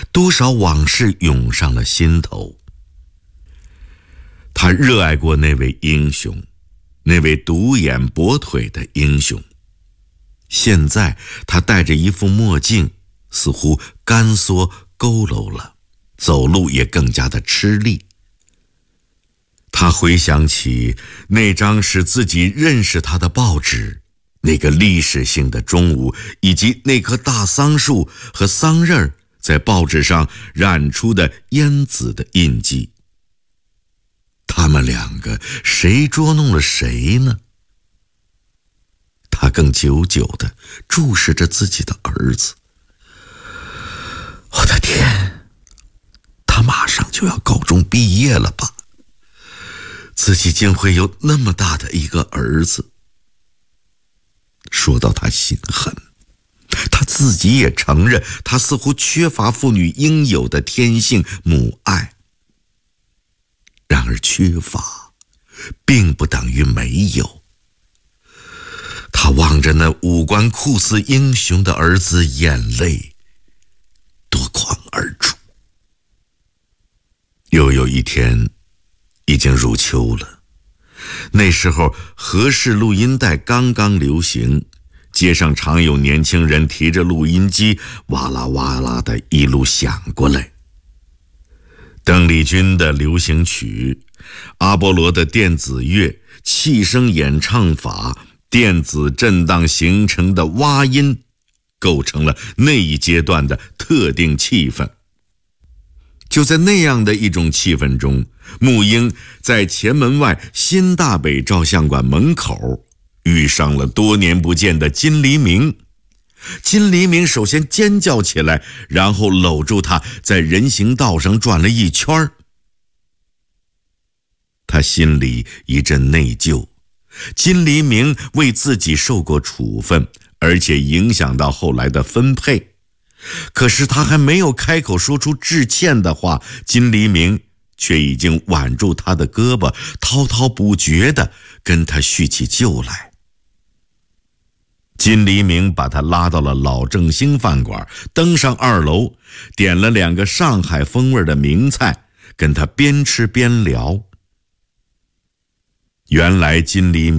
多少往事涌上了心头。他热爱过那位英雄，那位独眼跛腿的英雄。现在他戴着一副墨镜，似乎干缩佝偻了，走路也更加的吃力。他回想起那张使自己认识他的报纸，那个历史性的中午，以及那棵大桑树和桑葚在报纸上染出的烟紫的印记。他们两个谁捉弄了谁呢？他更久久地注视着自己的儿子。我的天，他马上就要高中毕业了吧？自己竟会有那么大的一个儿子。说到他心狠，他自己也承认，他似乎缺乏妇女应有的天性母爱。然而缺乏并不等于没有。他望着那五官酷似英雄的儿子，眼泪夺眶而出。又有一天，已经入秋了，那时候合适录音带刚刚流行，街上常有年轻人提着录音机哇啦哇啦的一路响过来。邓丽君的流行曲，阿波罗的电子乐，气声演唱法，电子震荡形成的蛙音，构成了那一阶段的特定气氛。就在那样的一种气氛中，沐英在前门外新大北照相馆门口遇上了多年不见的金黎明。金黎明首先尖叫起来，然后搂住他，在人行道上转了一圈。他心里一阵内疚，金黎明为自己受过处分，而且影响到后来的分配。可是他还没有开口说出致歉的话，金黎明却已经挽住他的胳膊，滔滔不绝地跟他叙起旧来。金黎明把他拉到了老正兴饭馆，登上2楼，点了2个上海风味的名菜，跟他边吃边聊。原来金黎明